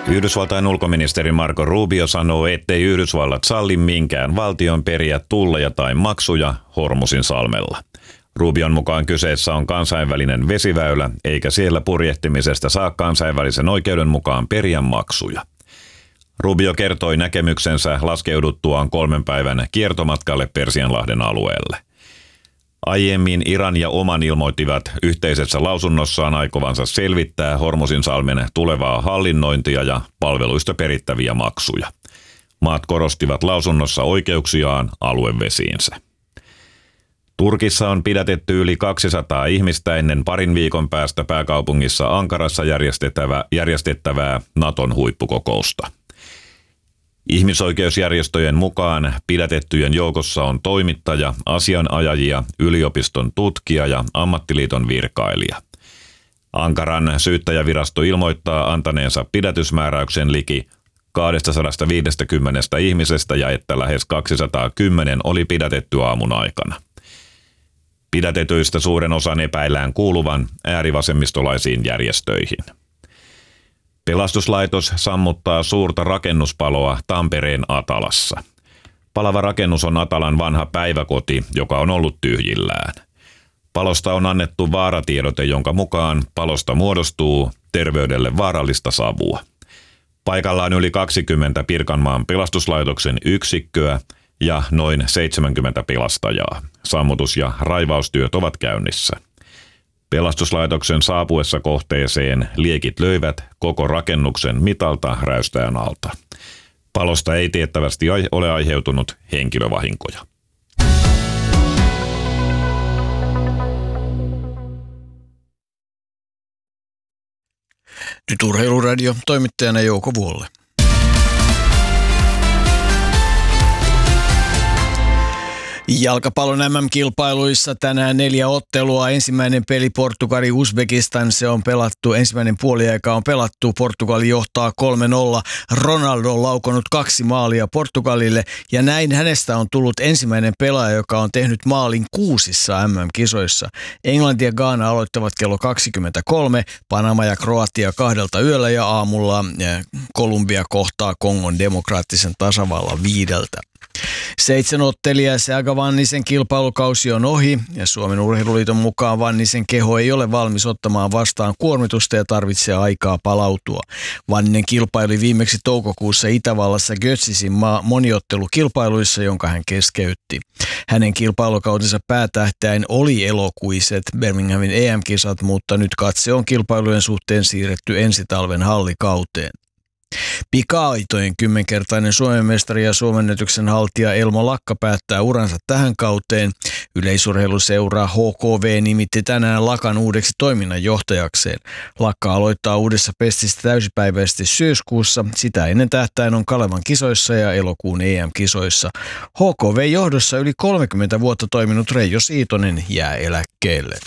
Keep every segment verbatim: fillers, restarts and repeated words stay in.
Yhdysvaltain ulkoministeri Marco Rubio sanoo, ettei Yhdysvallat salli minkään valtion periä tulleja tai maksuja Hormuzin salmella. Rubion mukaan kyseessä on kansainvälinen vesiväylä, eikä siellä purjehtimisesta saa kansainvälisen oikeuden mukaan periä maksuja. Rubio kertoi näkemyksensä laskeuduttuaan kolmen päivän kiertomatkalle Persianlahden alueelle. Aiemmin Iran ja Oman ilmoittivat yhteisessä lausunnossaan aikovansa selvittää Hormuzin salmen tulevaa hallinnointia ja palveluista perittäviä maksuja. Maat korostivat lausunnossa oikeuksiaan aluevesiinsä. Turkissa on pidätetty yli kaksisataa ihmistä ennen parin viikon päästä pääkaupungissa Ankarassa järjestettävää, järjestettävää Naton huippukokousta. Ihmisoikeusjärjestöjen mukaan pidätettyjen joukossa on toimittaja, asianajajia, yliopiston tutkija ja ammattiliiton virkailija. Ankaran syyttäjävirasto ilmoittaa antaneensa pidätysmääräyksen liki kaksisataaviisikymmentä ihmisestä ja että lähes kaksisataakymmenen oli pidätetty aamun aikana. Pidätetyistä suuren osan epäillään kuuluvan äärivasemmistolaisiin järjestöihin. Pelastuslaitos sammuttaa suurta rakennuspaloa Tampereen Atalassa. Palava rakennus on Atalan vanha päiväkoti, joka on ollut tyhjillään. Palosta on annettu vaaratiedote, jonka mukaan palosta muodostuu terveydelle vaarallista savua. Paikalla on yli kaksikymmentä Pirkanmaan pelastuslaitoksen yksikköä ja noin seitsemänkymmentä pelastajaa. Sammutus- ja raivaustyöt ovat käynnissä. Pelastuslaitoksen saapuessa kohteeseen liekit löivät koko rakennuksen mitalta räystäjän alta. Palosta ei tiettävästi ole aiheutunut henkilövahinkoja. Nyt Urheiluradio, toimittajana Jouko Vuolle. Jalkapallon M M-kilpailuissa tänään neljä ottelua. Ensimmäinen peli Portugali-Uzbekistan, se on pelattu. Ensimmäinen puoliaika on pelattu. Portugali johtaa kolme nolla. Ronaldo on laukonut kaksi maalia Portugalille ja näin hänestä on tullut ensimmäinen pelaaja, joka on tehnyt maalin kuusissa M M-kisoissa. Englanti ja Ghana aloittavat kello kaksikymmentäkolme, Panama ja Kroatia kahdelta yöllä ja aamulla Kolumbia kohtaa Kongon demokraattisen tasavallan viideltä. Seitsemänottelija Seaga Vannisen kilpailukausi on ohi ja Suomen Urheiluliiton mukaan Vannisen keho ei ole valmis ottamaan vastaan kuormitusta ja tarvitsee aikaa palautua. Vanninen kilpaili viimeksi toukokuussa Itävallassa Götzisin moniottelukilpailuissa, jonka hän keskeytti. Hänen kilpailukautensa päätähtäin oli elokuiset Birminghamin E M-kisat, mutta nyt katse on kilpailujen suhteen siirretty ensi talven hallikauteen. Pika-aitojen kymmenkertainen Suomen mestari ja suomennätyksen haltija Elmo Lakka päättää uransa tähän kauteen. Yleisurheiluseura H K V nimitti tänään Lakan uudeksi toiminnanjohtajakseen. Lakka aloittaa uudessa pestissä täysipäiväisesti syyskuussa. Sitä ennen tähtäin on Kalevan kisoissa ja elokuun E M-kisoissa. H K V-johdossa yli kolmekymmentä vuotta toiminut Reijo Siitonen jää eläkkeelle.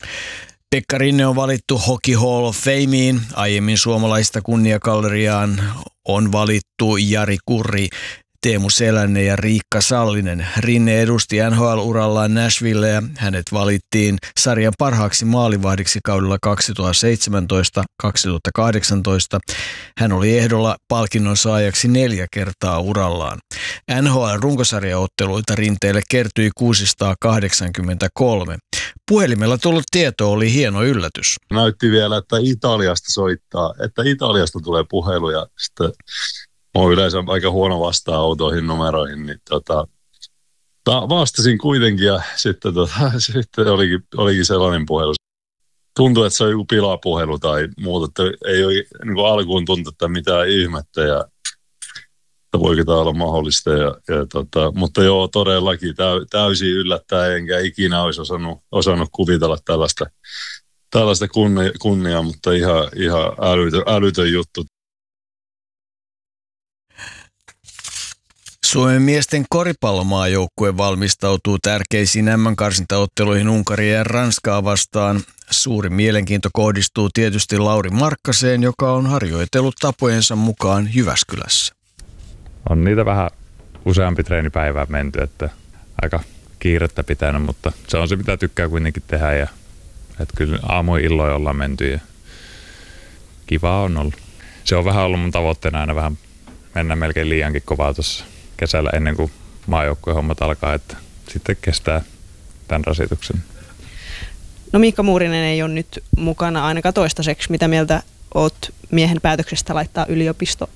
Pekka Rinne on valittu Hockey Hall of Fameen. Aiemmin suomalaista kunniakalleriaan on valittu Jari Kurri, Teemu Selänne ja Riikka Sallinen. Rinne edusti N H L-urallaan Nashville ja hänet valittiin sarjan parhaaksi maalivahdiksi kaudella kaksituhattaseitsemäntoista kaksituhattakahdeksantoista. Hän oli ehdolla palkinnon saajaksi neljä kertaa urallaan. N H L-runkosarjaotteluita Rinteelle kertyi kuusisataakahdeksankymmentäkolme. Puhelimella tullut tieto oli hieno yllätys. Näytti vielä, että Italiasta soittaa, että Italiasta tulee puheluja. Sitten mä oon yleensä aika huono vastaan autoihin numeroihin, niin tota, vastasin kuitenkin ja sitten, tota, sitten olikin, olikin sellainen puhelu. Tuntui, että se on joku pilapuhelu tai muuta, että ei ole niin kuin alkuun tuntunut, että mitään ihmettä ja että voiko tämä olla mahdollista. Ja, ja tota, mutta joo, todellakin täy, täysin yllättäen, enkä ikinä olisi osannut, osannut kuvitella tällaista, tällaista kunnia, kunnia, mutta ihan, ihan älytön, älytön juttu. Suomen miesten koripallomaajoukkue valmistautuu tärkeisiin M M-karsintaotteluihin Unkaria ja Ranskaa vastaan. Suuri mielenkiinto kohdistuu tietysti Lauri Markkaseen, joka on harjoitellut tapojensa mukaan Jyväskylässä. On niitä vähän useampi treenipäivää menty, että aika kiirettä pitänyt, mutta se on se, mitä tykkää kuitenkin tehdä. Ja, että kyllä aamuin illoin ollaan menty ja kivaa on ollut. se on vähän ollut mun tavoitteena aina vähän mennä melkein liiankin kovaa tuossa kesällä ennen kuin maajoukkueen hommat alkaa, että sitten kestää tämän rasituksen. No Miikka Muurinen ei ole nyt mukana ainakaan toistaiseksi. Mitä mieltä oot miehen päätöksestä laittaa yliopisto